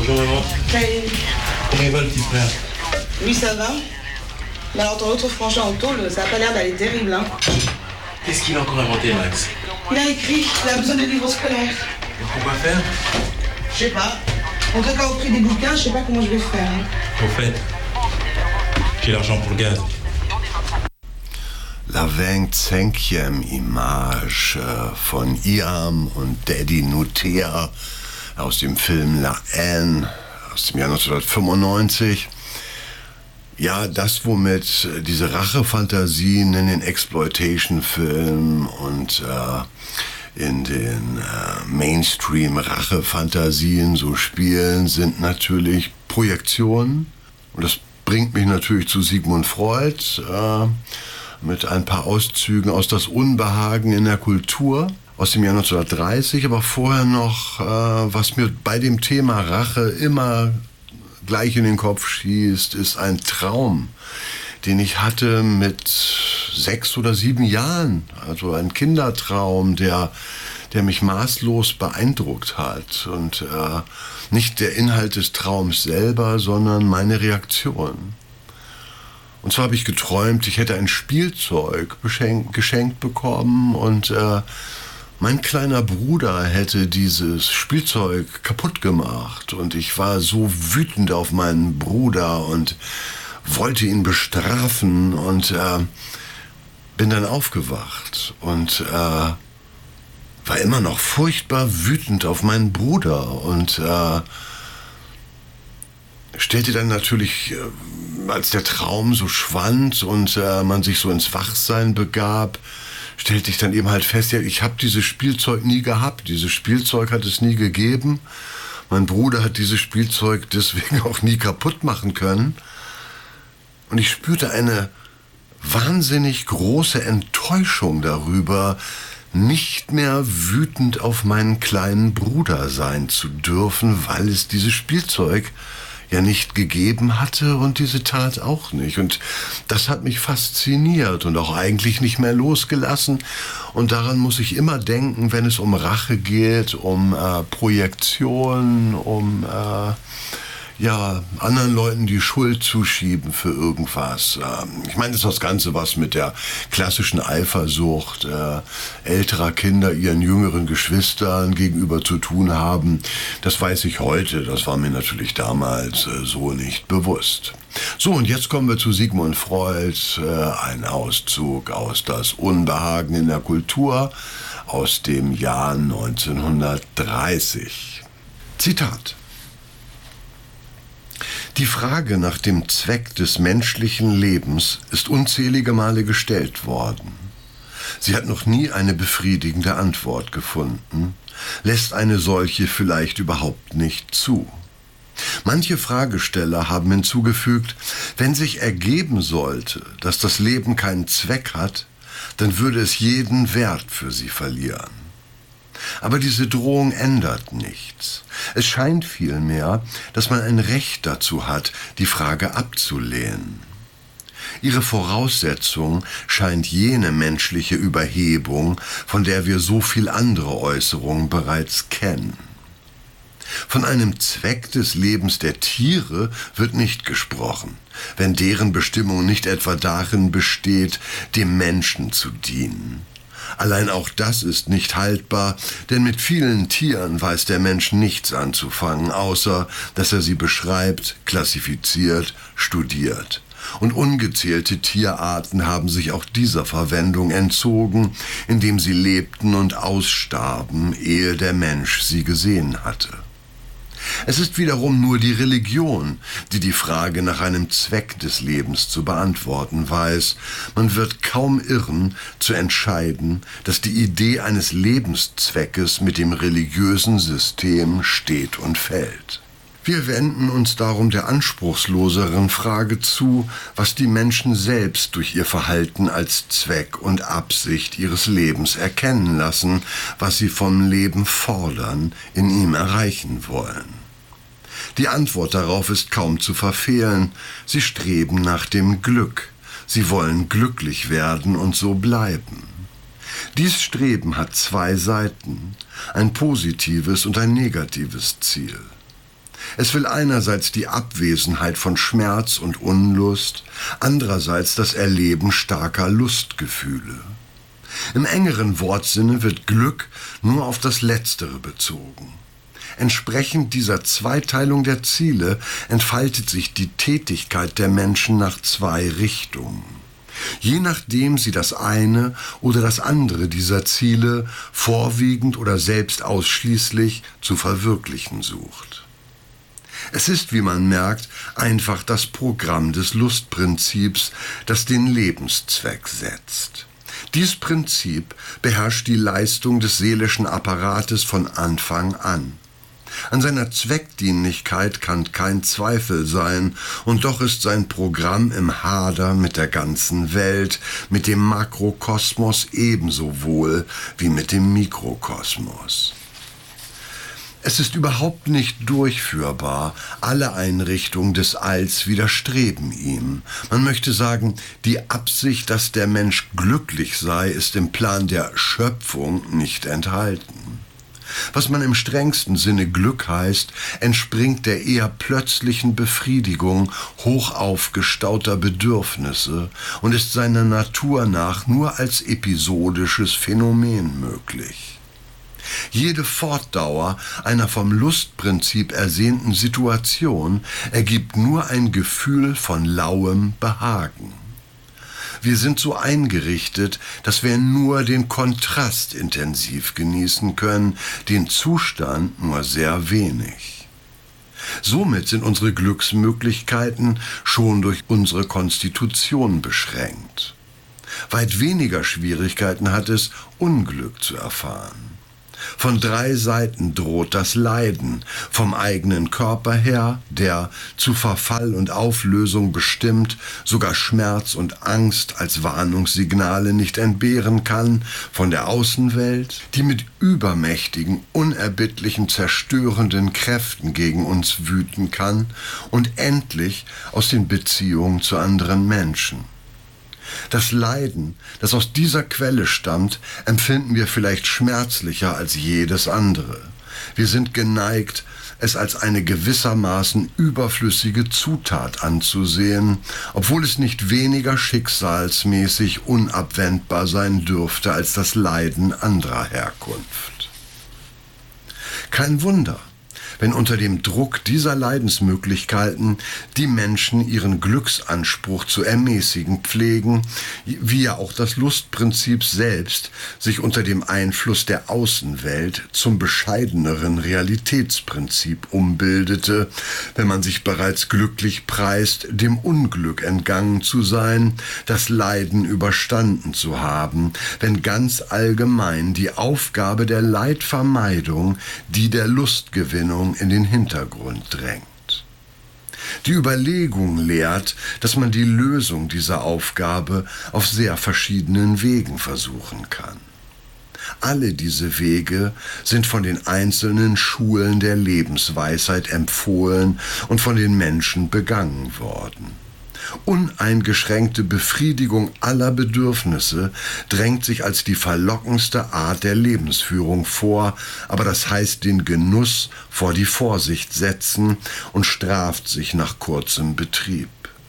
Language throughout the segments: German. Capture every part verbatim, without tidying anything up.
Bonjour maman. Salut. Comment va le petit frère? Oui, ça va. Mais alors ton autre frangin en tôle, ça a pas l'air d'aller terrible, hein. Qu'est-ce qu'il a encore inventé, Max? Il a écrit, il a besoin de livres scolaires. Et pourquoi faire? Je sais pas. En tout cas, au prix des bouquins, je sais pas comment je vais faire. Hein. Au fait, j'ai l'argent pour le gaz. Laveng Zengchem Image von Iam und Daddy Nutea aus dem Film La Haine aus dem Jahr neunzehnhundertfünfundneunzig. Ja, das, womit diese Rachefantasien in den Exploitation-Filmen und äh, in den äh, Mainstream-Rachefantasien so spielen, sind natürlich Projektionen. Und das bringt mich natürlich zu Sigmund Freud äh, mit ein paar Auszügen aus Das Unbehagen in der Kultur aus dem Jahr neunzehnhundertdreißig, aber vorher noch, äh, was mir bei dem Thema Rache immer gleich in den Kopf schießt, ist ein Traum, den ich hatte mit sechs oder sieben Jahren. Also ein Kindertraum, der, der mich maßlos beeindruckt hat. Und äh, nicht der Inhalt des Traums selber, sondern meine Reaktion. Und zwar habe ich geträumt, ich hätte ein Spielzeug beschenkt, geschenkt bekommen und äh, mein kleiner Bruder hätte dieses Spielzeug kaputt gemacht und ich war so wütend auf meinen Bruder und wollte ihn bestrafen und äh, bin dann aufgewacht und äh, war immer noch furchtbar wütend auf meinen Bruder und äh, stellte dann natürlich, äh, als der Traum so schwand und äh, man sich so ins Wachsein begab, stellte ich dann eben halt fest, ja, ich habe dieses Spielzeug nie gehabt. Dieses Spielzeug hat es nie gegeben. Mein Bruder hat dieses Spielzeug deswegen auch nie kaputt machen können. Und ich spürte eine wahnsinnig große Enttäuschung darüber, nicht mehr wütend auf meinen kleinen Bruder sein zu dürfen, weil es dieses Spielzeug ja nicht gegeben hatte und diese Tat auch nicht. Und das hat mich fasziniert und auch eigentlich nicht mehr losgelassen. Und daran muss ich immer denken, wenn es um Rache geht, um äh, Projektion, um äh, ja, anderen Leuten die Schuld zuschieben für irgendwas. Ähm, ich meine, das ist das Ganze, was mit der klassischen Eifersucht äh, älterer Kinder ihren jüngeren Geschwistern gegenüber zu tun haben. Das weiß ich heute, das war mir natürlich damals äh, so nicht bewusst. So, und jetzt kommen wir zu Sigmund Freud, äh, ein Auszug aus Das Unbehagen in der Kultur aus dem Jahr neunzehnhundertdreißig. Zitat: Die Frage nach dem Zweck des menschlichen Lebens ist unzählige Male gestellt worden. Sie hat noch nie eine befriedigende Antwort gefunden, lässt eine solche vielleicht überhaupt nicht zu. Manche Fragesteller haben hinzugefügt, wenn sich ergeben sollte, dass das Leben keinen Zweck hat, dann würde es jeden Wert für sie verlieren. Aber diese Drohung ändert nichts. Es scheint vielmehr, dass man ein Recht dazu hat, die Frage abzulehnen. Ihre Voraussetzung scheint jene menschliche Überhebung, von der wir so viel andere Äußerungen bereits kennen. Von einem Zweck des Lebens der Tiere wird nicht gesprochen, wenn deren Bestimmung nicht etwa darin besteht, dem Menschen zu dienen. Allein auch das ist nicht haltbar, denn mit vielen Tieren weiß der Mensch nichts anzufangen, außer dass er sie beschreibt, klassifiziert, studiert. Und ungezählte Tierarten haben sich auch dieser Verwendung entzogen, indem sie lebten und ausstarben, ehe der Mensch sie gesehen hatte. Es ist wiederum nur die Religion, die die Frage nach einem Zweck des Lebens zu beantworten weiß. Man wird kaum irren, zu entscheiden, dass die Idee eines Lebenszweckes mit dem religiösen System steht und fällt. Wir wenden uns darum der anspruchsloseren Frage zu, was die Menschen selbst durch ihr Verhalten als Zweck und Absicht ihres Lebens erkennen lassen, was sie vom Leben fordern, in ihm erreichen wollen. Die Antwort darauf ist kaum zu verfehlen. Sie streben nach dem Glück. Sie wollen glücklich werden und so bleiben. Dies Streben hat zwei Seiten, ein positives und ein negatives Ziel. Es will einerseits die Abwesenheit von Schmerz und Unlust, andererseits das Erleben starker Lustgefühle. Im engeren Wortsinne wird Glück nur auf das Letztere bezogen. Entsprechend dieser Zweiteilung der Ziele entfaltet sich die Tätigkeit der Menschen nach zwei Richtungen. Je nachdem sie das eine oder das andere dieser Ziele vorwiegend oder selbst ausschließlich zu verwirklichen sucht. Es ist, wie man merkt, einfach das Programm des Lustprinzips, das den Lebenszweck setzt. Dies Prinzip beherrscht die Leistung des seelischen Apparates von Anfang an. An seiner Zweckdienlichkeit kann kein Zweifel sein, und doch ist sein Programm im Hader mit der ganzen Welt, mit dem Makrokosmos ebenso wohl wie mit dem Mikrokosmos. Es ist überhaupt nicht durchführbar, alle Einrichtungen des Alls widerstreben ihm. Man möchte sagen, die Absicht, dass der Mensch glücklich sei, ist im Plan der Schöpfung nicht enthalten. Was man im strengsten Sinne Glück heißt, entspringt der eher plötzlichen Befriedigung hoch aufgestauter Bedürfnisse und ist seiner Natur nach nur als episodisches Phänomen möglich. Jede Fortdauer einer vom Lustprinzip ersehnten Situation ergibt nur ein Gefühl von lauem Behagen. Wir sind so eingerichtet, dass wir nur den Kontrast intensiv genießen können, den Zustand nur sehr wenig. Somit sind unsere Glücksmöglichkeiten schon durch unsere Konstitution beschränkt. Weit weniger Schwierigkeiten hat es, Unglück zu erfahren. Von drei Seiten droht das Leiden, vom eigenen Körper her, der, zu Verfall und Auflösung bestimmt, sogar Schmerz und Angst als Warnungssignale nicht entbehren kann, von der Außenwelt, die mit übermächtigen, unerbittlichen, zerstörenden Kräften gegen uns wüten kann, und endlich aus den Beziehungen zu anderen Menschen. Das Leiden, das aus dieser Quelle stammt, empfinden wir vielleicht schmerzlicher als jedes andere. Wir sind geneigt, es als eine gewissermaßen überflüssige Zutat anzusehen, obwohl es nicht weniger schicksalsmäßig unabwendbar sein dürfte als das Leiden anderer Herkunft. Kein Wunder, wenn unter dem Druck dieser Leidensmöglichkeiten die Menschen ihren Glücksanspruch zu ermäßigen pflegen, wie ja auch das Lustprinzip selbst sich unter dem Einfluss der Außenwelt zum bescheideneren Realitätsprinzip umbildete, wenn man sich bereits glücklich preist, dem Unglück entgangen zu sein, das Leiden überstanden zu haben, wenn ganz allgemein die Aufgabe der Leidvermeidung, die der Lustgewinnung in den Hintergrund drängt. Die Überlegung lehrt, dass man die Lösung dieser Aufgabe auf sehr verschiedenen Wegen versuchen kann. Alle diese Wege sind von den einzelnen Schulen der Lebensweisheit empfohlen und von den Menschen begangen worden. Uneingeschränkte Befriedigung aller Bedürfnisse drängt sich als die verlockendste Art der Lebensführung vor, aber das heißt den Genuss vor die Vorsicht setzen und straft sich nach kurzem Betrieb.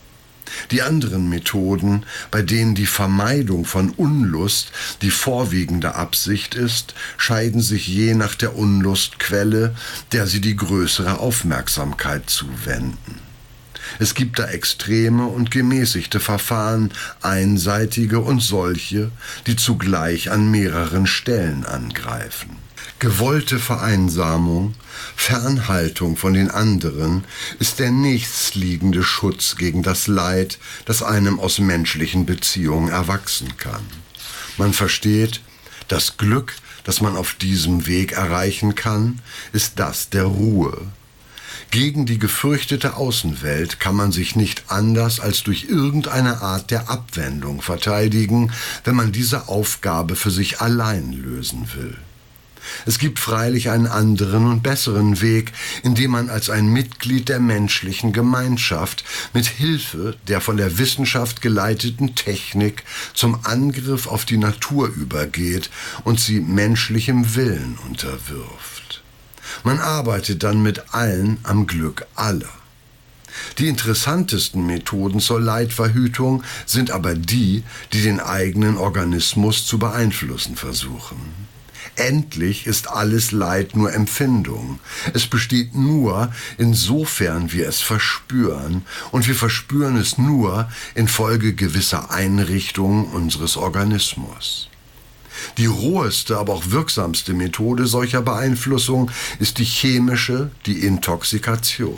Die anderen Methoden, bei denen die Vermeidung von Unlust die vorwiegende Absicht ist, scheiden sich je nach der Unlustquelle, der sie die größere Aufmerksamkeit zuwenden. Es gibt da extreme und gemäßigte Verfahren, einseitige und solche, die zugleich an mehreren Stellen angreifen. Gewollte Vereinsamung, Fernhaltung von den anderen ist der nächstliegende Schutz gegen das Leid, das einem aus menschlichen Beziehungen erwachsen kann. Man versteht, das Glück, das man auf diesem Weg erreichen kann, ist das der Ruhe. Gegen die gefürchtete Außenwelt kann man sich nicht anders als durch irgendeine Art der Abwendung verteidigen, wenn man diese Aufgabe für sich allein lösen will. Es gibt freilich einen anderen und besseren Weg, indem man als ein Mitglied der menschlichen Gemeinschaft mit Hilfe der von der Wissenschaft geleiteten Technik zum Angriff auf die Natur übergeht und sie menschlichem Willen unterwirft. Man arbeitet dann mit allen am Glück aller. Die interessantesten Methoden zur Leidverhütung sind aber die, die den eigenen Organismus zu beeinflussen versuchen. Endlich ist alles Leid nur Empfindung. Es besteht nur, insofern wir es verspüren, und wir verspüren es nur infolge gewisser Einrichtungen unseres Organismus. Die roheste, aber auch wirksamste Methode solcher Beeinflussung ist die chemische, die Intoxikation.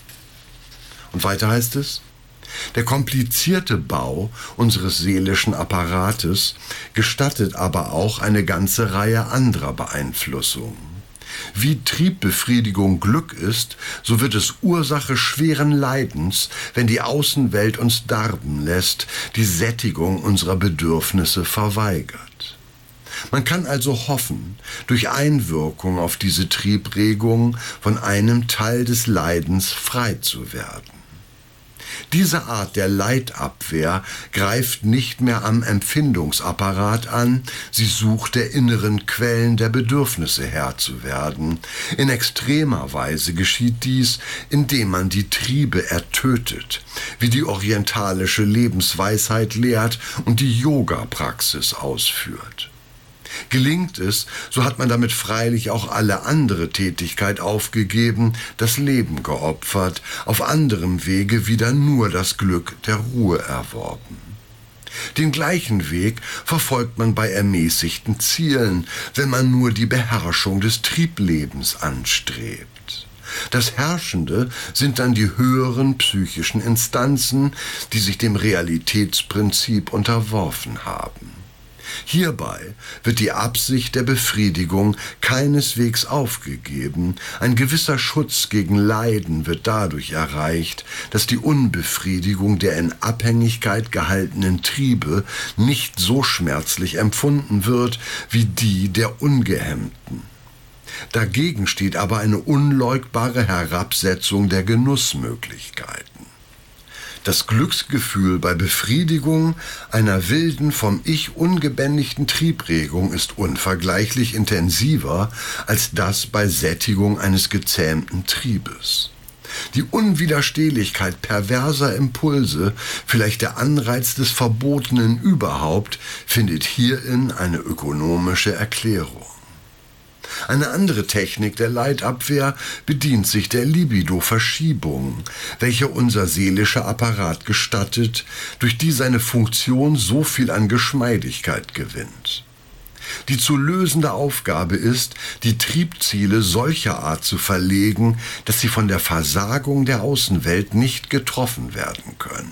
Und weiter heißt es: Der komplizierte Bau unseres seelischen Apparates gestattet aber auch eine ganze Reihe anderer Beeinflussungen. Wie Triebbefriedigung Glück ist, so wird es Ursache schweren Leidens, wenn die Außenwelt uns darben lässt, die Sättigung unserer Bedürfnisse verweigert. Man kann also hoffen, durch Einwirkung auf diese Triebregung von einem Teil des Leidens frei zu werden. Diese Art der Leidabwehr greift nicht mehr am Empfindungsapparat an, sie sucht der inneren Quellen der Bedürfnisse Herr zu werden. In extremer Weise geschieht dies, indem man die Triebe ertötet, wie die orientalische Lebensweisheit lehrt und die Yoga-Praxis ausführt. Gelingt es, so hat man damit freilich auch alle andere Tätigkeit aufgegeben, das Leben geopfert, auf anderem Wege wieder nur das Glück der Ruhe erworben. Den gleichen Weg verfolgt man bei ermäßigten Zielen, wenn man nur die Beherrschung des Trieblebens anstrebt. Das Herrschende sind dann die höheren psychischen Instanzen, die sich dem Realitätsprinzip unterworfen haben. Hierbei wird die Absicht der Befriedigung keineswegs aufgegeben, ein gewisser Schutz gegen Leiden wird dadurch erreicht, dass die Unbefriedigung der in Abhängigkeit gehaltenen Triebe nicht so schmerzlich empfunden wird wie die der Ungehemmten. Dagegen steht aber eine unleugbare Herabsetzung der Genussmöglichkeiten. Das Glücksgefühl bei Befriedigung einer wilden, vom Ich ungebändigten Triebregung ist unvergleichlich intensiver als das bei Sättigung eines gezähmten Triebes. Die Unwiderstehlichkeit perverser Impulse, vielleicht der Anreiz des Verbotenen überhaupt, findet hierin eine ökonomische Erklärung. Eine andere Technik der Leidabwehr bedient sich der Libido-Verschiebung, welche unser seelischer Apparat gestattet, durch die seine Funktion so viel an Geschmeidigkeit gewinnt. Die zu lösende Aufgabe ist, die Triebziele solcher Art zu verlegen, dass sie von der Versagung der Außenwelt nicht getroffen werden können.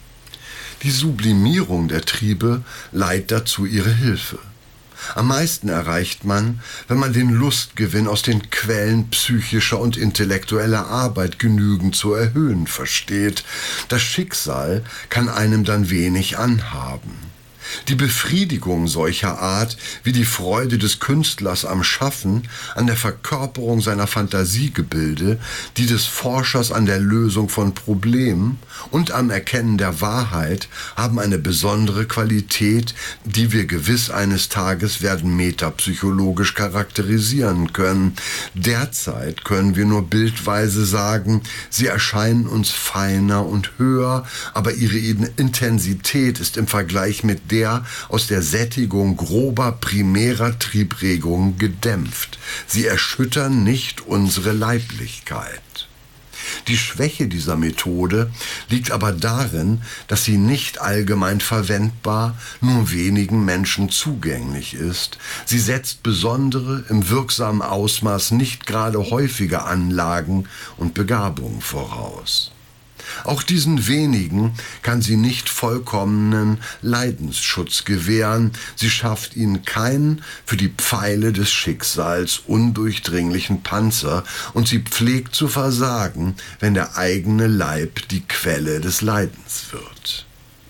Die Sublimierung der Triebe leiht dazu ihre Hilfe. Am meisten erreicht man, wenn man den Lustgewinn aus den Quellen psychischer und intellektueller Arbeit genügend zu erhöhen versteht. Das Schicksal kann einem dann wenig anhaben. Die Befriedigung solcher Art, wie die Freude des Künstlers am Schaffen, an der Verkörperung seiner Fantasiegebilde, die des Forschers an der Lösung von Problemen und am Erkennen der Wahrheit, haben eine besondere Qualität, die wir gewiss eines Tages werden metapsychologisch charakterisieren können. Derzeit können wir nur bildweise sagen, sie erscheinen uns feiner und höher, aber ihre Intensität ist im Vergleich mit der aus der Sättigung grober primärer Triebregungen gedämpft. Sie erschüttern nicht unsere Leiblichkeit. Die Schwäche dieser Methode liegt aber darin, dass sie nicht allgemein verwendbar, nur wenigen Menschen zugänglich ist. Sie setzt besondere, im wirksamen Ausmaß nicht gerade häufige Anlagen und Begabungen voraus. Auch diesen wenigen kann sie nicht vollkommenen Leidensschutz gewähren. Sie schafft ihnen keinen für die Pfeile des Schicksals undurchdringlichen Panzer und sie pflegt zu versagen, wenn der eigene Leib die Quelle des Leidens wird.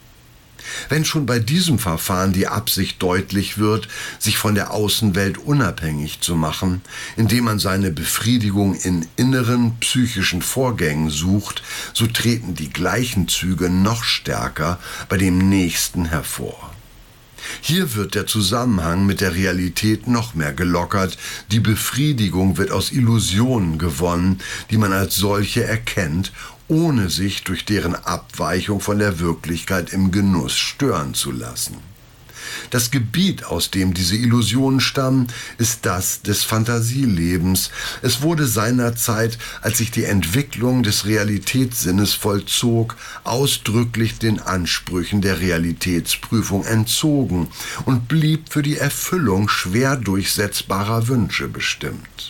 Wenn schon bei diesem Verfahren die Absicht deutlich wird, sich von der Außenwelt unabhängig zu machen, indem man seine Befriedigung in inneren psychischen Vorgängen sucht, so treten die gleichen Züge noch stärker bei dem Nächsten hervor. Hier wird der Zusammenhang mit der Realität noch mehr gelockert, die Befriedigung wird aus Illusionen gewonnen, die man als solche erkennt, ohne sich durch deren Abweichung von der Wirklichkeit im Genuss stören zu lassen. Das Gebiet, aus dem diese Illusionen stammen, ist das des Fantasielebens. Es wurde seinerzeit, als sich die Entwicklung des Realitätssinnes vollzog, ausdrücklich den Ansprüchen der Realitätsprüfung entzogen und blieb für die Erfüllung schwer durchsetzbarer Wünsche bestimmt.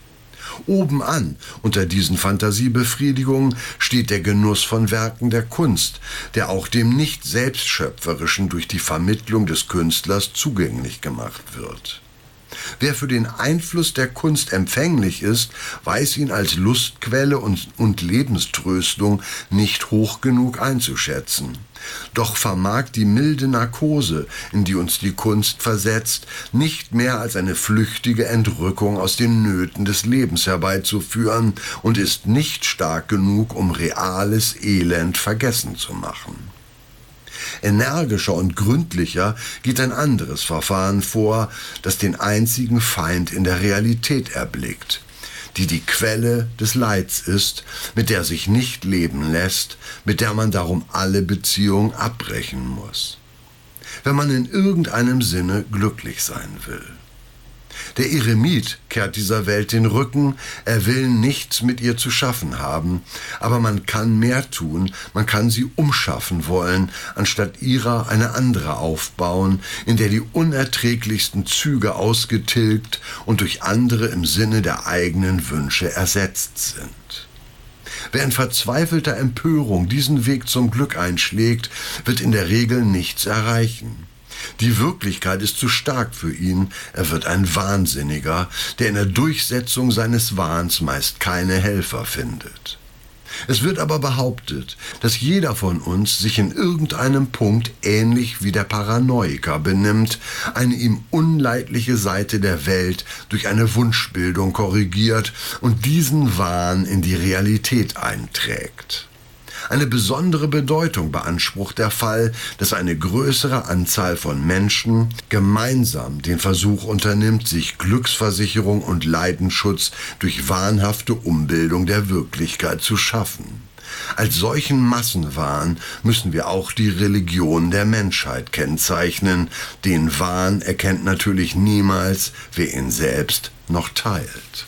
Obenan, unter diesen Fantasiebefriedigungen, steht der Genuss von Werken der Kunst, der auch dem Nicht-Selbstschöpferischen durch die Vermittlung des Künstlers zugänglich gemacht wird. Wer für den Einfluss der Kunst empfänglich ist, weiß ihn als Lustquelle und, und Lebenströstung nicht hoch genug einzuschätzen. Doch vermag die milde Narkose, in die uns die Kunst versetzt, nicht mehr als eine flüchtige Entrückung aus den Nöten des Lebens herbeizuführen und ist nicht stark genug, um reales Elend vergessen zu machen. Energischer und gründlicher geht ein anderes Verfahren vor, das den einzigen Feind in der Realität erblickt, die die Quelle des Leids ist, mit der sich nicht leben lässt, mit der man darum alle Beziehungen abbrechen muss, wenn man in irgendeinem Sinne glücklich sein will. Der Eremit kehrt dieser Welt den Rücken, er will nichts mit ihr zu schaffen haben, aber man kann mehr tun, man kann sie umschaffen wollen, anstatt ihrer eine andere aufbauen, in der die unerträglichsten Züge ausgetilgt und durch andere im Sinne der eigenen Wünsche ersetzt sind. Wer in verzweifelter Empörung diesen Weg zum Glück einschlägt, wird in der Regel nichts erreichen. Die Wirklichkeit ist zu stark für ihn, er wird ein Wahnsinniger, der in der Durchsetzung seines Wahns meist keine Helfer findet. Es wird aber behauptet, dass jeder von uns sich in irgendeinem Punkt ähnlich wie der Paranoiker benimmt, eine ihm unleidliche Seite der Welt durch eine Wunschbildung korrigiert und diesen Wahn in die Realität einträgt. Eine besondere Bedeutung beansprucht der Fall, dass eine größere Anzahl von Menschen gemeinsam den Versuch unternimmt, sich Glücksversicherung und Leidenschutz durch wahnhafte Umbildung der Wirklichkeit zu schaffen. Als solchen Massenwahn müssen wir auch die Religion der Menschheit kennzeichnen. Den Wahn erkennt natürlich niemals, wer ihn selbst noch teilt.